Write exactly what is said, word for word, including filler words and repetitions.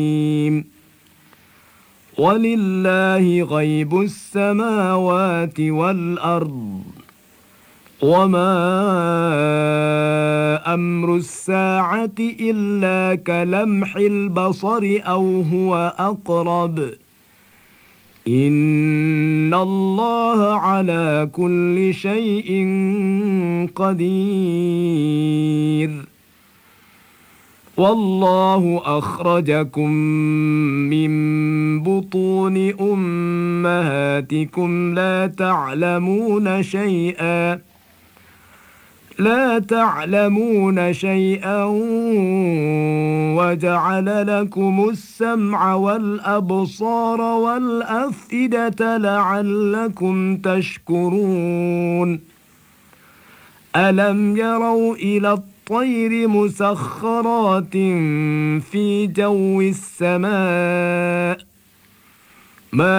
ولله غيب السماوات والأرض وما أمر الساعة إلا كلمح البصر أو هو أقرب إن الله على كل شيء قدير والله أخرجكم من بطون أمهاتكم لا تعلمون شيئا لا تعلمون شيئا وجعل لكم السمع والأبصار والأفئدة لعلكم تشكرون ألم يروا إلى الطير مسخرات في جو السماء ما